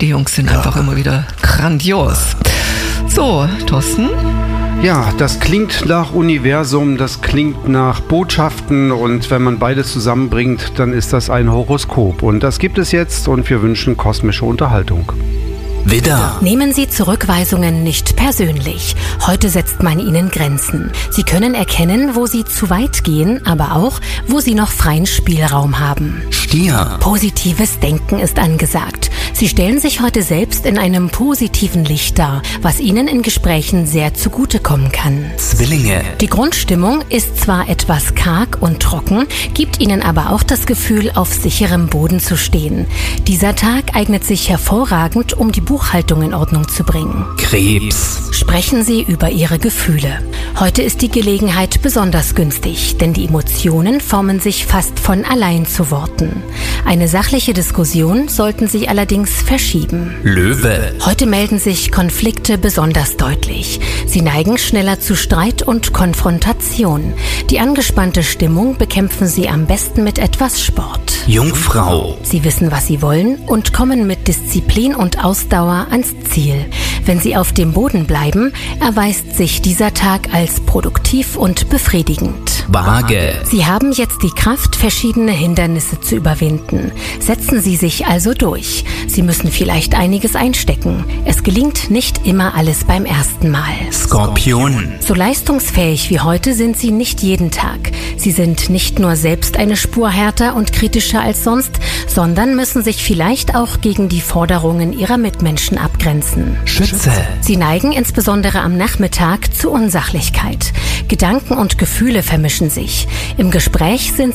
Die Jungs sind einfach immer wieder grandios. So, Thorsten? Ja, das klingt nach Universum, das klingt nach Botschaften und wenn man beides zusammenbringt, dann ist das ein Horoskop. Und das gibt es jetzt und wir wünschen kosmische Unterhaltung. Widder. Nehmen Sie Zurückweisungen nicht persönlich. Heute setzt man ihnen Grenzen. Sie können erkennen, wo Sie zu weit gehen, aber auch, wo Sie noch freien Spielraum haben. Stier. Positives Denken ist angesagt. Sie stellen sich heute selbst in einem positiven Licht dar, was Ihnen in Gesprächen sehr zugutekommen kann. Zwillinge. Die Grundstimmung ist zwar etwas karg und trocken, gibt Ihnen aber auch das Gefühl, auf sicherem Boden zu stehen. Dieser Tag eignet sich hervorragend, um die Buchhaltung in Ordnung zu bringen. Krebs. Sprechen Sie über Ihre Gefühle. Heute ist die Gelegenheit besonders günstig, denn die Emotionen formen sich fast von allein zu Worten. Eine sachliche Diskussion sollten Sie allerdings verschieben. Löwe. Heute melden sich Konflikte besonders deutlich. Sie neigen schneller zu Streit und Konfrontation. Die angespannte Stimmung bekämpfen Sie am besten mit etwas Sport. Jungfrau. Sie wissen, was Sie wollen und kommen mit Disziplin und Ausdauer ans Ziel. Wenn Sie auf dem Boden bleiben, erweist sich dieser Tag als produktiv und befriedigend. Waage. Sie haben jetzt die Kraft, verschiedene Hindernisse zu überwinden. Setzen Sie sich also durch. Sie müssen vielleicht einiges einstecken. Es gelingt nicht immer alles beim ersten Mal. Skorpion. So leistungsfähig wie heute sind Sie nicht jeden Tag. Sie sind nicht nur selbst eine Spur härter und kritischer als sonst, sondern müssen sich vielleicht auch gegen die Forderungen Ihrer Mitmenschen abgrenzen. Schütze. Sie neigen insbesondere am Nachmittag zu Unsachlichkeit. Gedanken und Gefühle vermischen sich. Im Gespräch sind